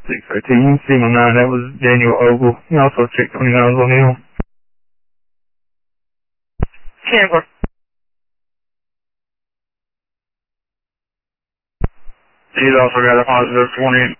613, Signal 9, that was Daniel Ogle. You also check 29 O'Neill. Chandler. He's also got a positive 20.